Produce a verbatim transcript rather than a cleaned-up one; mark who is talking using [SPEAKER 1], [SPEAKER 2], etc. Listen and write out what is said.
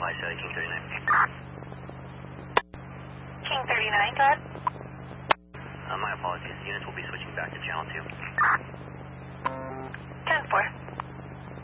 [SPEAKER 1] advise uh, King thirty-nine.
[SPEAKER 2] King thirty-nine, go ahead.
[SPEAKER 1] Uh, my apologies. Units will be switching back to channel two.
[SPEAKER 2] ten four.